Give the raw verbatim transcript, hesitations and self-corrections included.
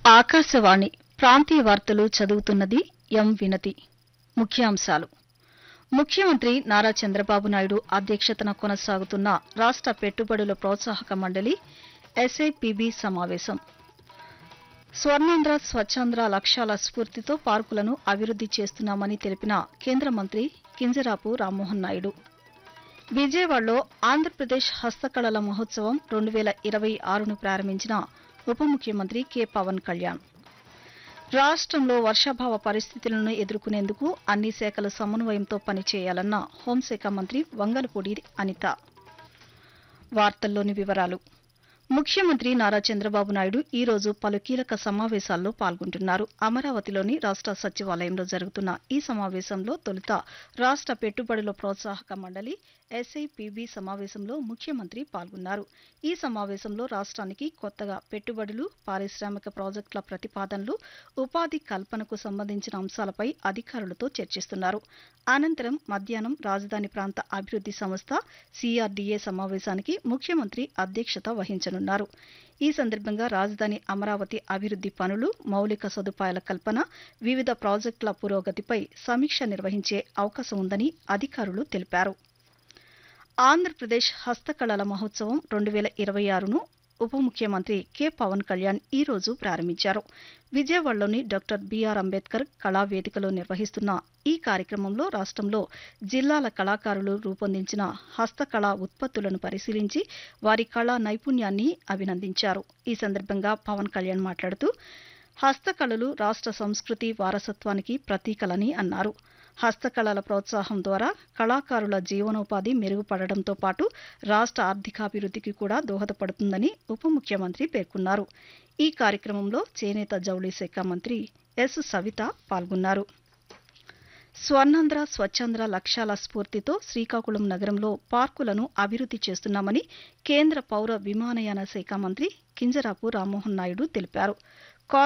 ఆకాశవాణి ప్రాంతీయ వార్తలు చదువుతున్నది ఎం వినతి. ముఖ్యాంశాలు. ముఖ్యమంత్రి నారా చంద్రబాబు నాయుడు అధ్యక్షతన కొనసాగుతున్న రాష్ట పెట్టుబడుల ప్రోత్సాహక మండలి ఎస్ఐపిబి సమావేశం. స్వర్ణాంధ్ర స్వచ్ఛాంధ్ర లక్ష్యాల స్ఫూర్తితో పార్కులను అభివృద్ది చేస్తున్నామని తెలిపిన కేంద్ర మంత్రి కింజరాపు రామ్మోహన్ నాయుడు. విజయవాడలో ఆంధ్రప్రదేశ్ హస్తకళల మహోత్సవం రెండు వేల ఇరవై ఆరును ప్రారంభించిన ఉప ముఖ్యమంత్రి కె పవన్ కళ్యాణ్. రాష్టంలో వర్షాభావ పరిస్థితులను ఎదుర్కొనేందుకు అన్ని శాఖల సమన్వయంతో పనిచేయాలన్న హోంశాఖ మంత్రి వంగలపూడి అనిత. వార్తల్లోని వివరాలు. ముఖ్యమంత్రి నారా చంద్రబాబు నాయుడు ఈ రోజు పలు కీలక సమావేశాల్లో పాల్గొంటున్నారు. అమరావతిలోని రాష్ట సచివాలయంలో జరుగుతున్న ఈ సమావేశంలో తొలుత రాష్ట పెట్టుబడుల ప్రోత్సాహక మండలి ఎస్ఐపిబి సమావేశంలో ముఖ్యమంత్రి పాల్గొన్నారు. ఈ సమావేశంలో రాష్ట్రానికి కొత్తగా పెట్టుబడులు, పారిశ్రామిక ప్రాజెక్టుల ప్రతిపాదనలు, ఉపాధి కల్పనకు సంబంధించిన అంశాలపై అధికారులతో చర్చిస్తున్నారు. అనంతరం మధ్యాహ్నం రాజధాని ప్రాంత అభివృద్ది సంస్థ సిఆర్డీఏ సమావేశానికి ముఖ్యమంత్రి అధ్యక్షత వహించనున్నారు. ఈ సందర్భంగా రాజధాని అమరావతి అభివృద్ది పనులు, మౌలిక సదుపాయాల కల్పన, వివిధ ప్రాజెక్టుల పురోగతిపై సమీక్ష నిర్వహించే అవకాశం ఉందని అధికారులు తెలిపారు. ఆంధ్రప్రదేశ్ హస్తకళల మహోత్సవం రెండు వేల ఇరవై ఆరును ఉప ముఖ్యమంత్రి కె పవన్ కళ్యాణ్ ఈ రోజు ప్రారంభించారు. విజయవాడలోని డాక్టర్ బిఆర్ అంబేద్కర్ కళావేదికలో నిర్వహిస్తున్న ఈ కార్యక్రమంలో రాష్టంలో జిల్లాల కళాకారులు రూపొందించిన హస్తకళా ఉత్పత్తులను పరిశీలించి వారి కళా నైపుణ్యాన్ని అభినందించారు. ఈ సందర్భంగా పవన్ కళ్యాణ్ మాట్లాడుతూ హస్తకళలు రాష్ట సంస్కృతి వారసత్వానికి ప్రతీకలని అన్నారు. హస్తకళల ప్రోత్సాహం ద్వారా కళాకారుల జీవనోపాధి మెరుగుపడడంతో పాటు రాష్ట ఆర్థికాభివృద్దికి కూడా దోహదపడుతుందని ఉప ముఖ్యమంత్రి పేర్కొన్నారు. ఈ కార్యక్రమంలో చేనేత జౌళి శాఖ మంత్రి ఎస్ సవిత పాల్గొన్నారు. స్వర్ణాంధ్ర స్వచ్ఛాంధ్ర లక్ష్యాల స్ఫూర్తితో శ్రీకాకుళం నగరంలో పార్కులను అభివృద్ది చేస్తున్నామని కేంద్ర పౌర విమానయాన శాఖ మంత్రి కింజరాపు రామ్మోహన్ నాయుడు తెలిపారు.